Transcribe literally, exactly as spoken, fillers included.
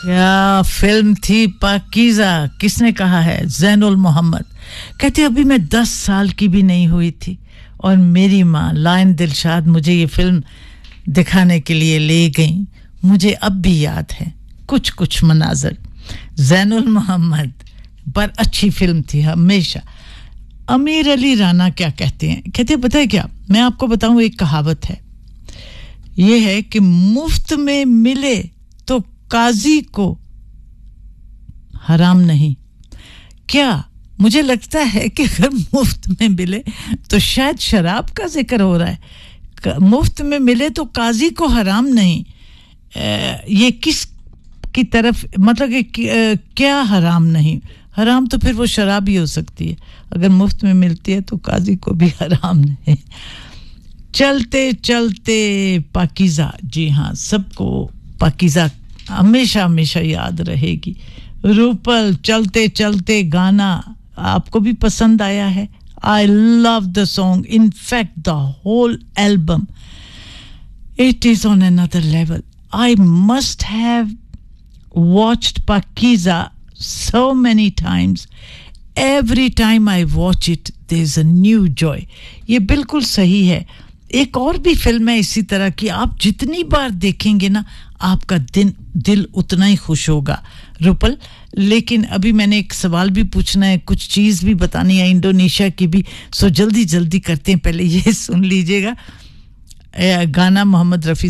क्या फिल्म थी पाकीज़ा. किसने कहा है? ज़ैनुल मोहम्मद. कहते अभी मैं दस साल की भी नहीं हुई थी और मेरी माँ लायन दिलशाद मुझे ये फिल्म दिखाने के लिए ले गई. मुझे अब भी याद है कुछ कुछ मनाजर. ज़ैनुल मोहम्मद, पर अच्छी फिल्म थी हमेशा. अमीर अली राना क्या कहते हैं? कहते हैं पता है क्या, मैं आपको बताऊं, एक कहावत है. ये है कि मुफ्त में मिले तो काजी को हराम नहीं. क्या मुझे लगता है कि अगर मुफ्त में मिले तो शायद शराब का जिक्र हो रहा है. मुफ्त में मिले तो काजी को हराम नहीं. ये किस की तरफ, मतलब कि क्या हराम नहीं? हराम तो फिर वो शराब ही हो सकती है. अगर मुफ्त में मिलती है तो काजी को भी हराम नहीं. चलते चलते पाकीज़ा. जी हाँ, सबको पाकीज़ा हमेशा हमेशा याद रहेगी. रूपल, चलते चलते गाना आपको भी पसंद आया है? I love the song. In fact, the whole album, it is on another level. I must have watched Pakiza so many times. Every time I watch it, there's a new joy. ये बिल्कुल सही है. एक और भी film है इसी तरह की, आप जितनी बार देखेंगे ना आपका दिन दिल उतना ही खुश होगा. रूपल, लेकिन अभी मैंने एक सवाल भी पूछना है, कुछ चीज़ भी बतानी है इंडोनेशिया की भी, सो जल्दी जल्दी करते हैं. पहले ये सुन लीजिएगा गाना मोहम्मद रफ़ी